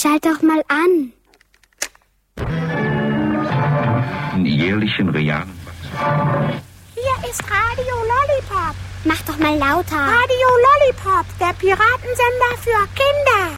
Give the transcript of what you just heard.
schalt doch mal an. In jährlichen realen Wachstum. Hier ist Radio Lollipop. Mach doch mal lauter. Radio Lollipop, der Piratensender für Kinder.